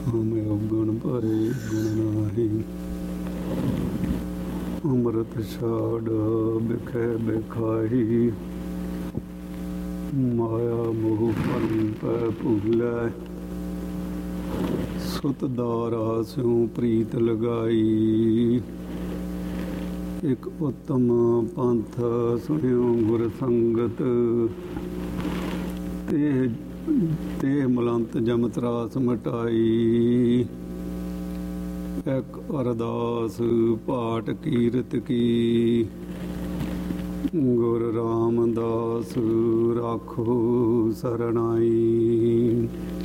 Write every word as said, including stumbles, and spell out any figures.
ਹਮੇ ਔਗਣ ਭਰੇ ਗੁਣ ਨਾਹੀ। ਅੰਮ੍ਰਿਤ ਛਾੜ ਬਿਖੈ ਬਿਖਾਈ, ਮਾਇਆ ਮੋਹ ਭੰਨ ਪੈ ਭੁੱਲੈ। ਸੁਤ ਦਾਰਾ ਸਿਉ ਪ੍ਰੀਤ ਲਗਾਈ, ਇੱਕ ਉੱਤਮ ਪੰਥ ਸੁਣਿਓ ਗੁਰ ਸੰਗਤ। ਤੇ ਤੇ ਮਲੰਤ ਜਮ ਤਰਾਸ ਮਟਾਈ, ਇੱਕ ਅਰਦਾਸ ਪਾਠ ਕੀਰਤ ਕੀ। ਗੁਰ ਰਾਮਦਾਸ ਰਾਖੋ ਸਰਨਾਈ।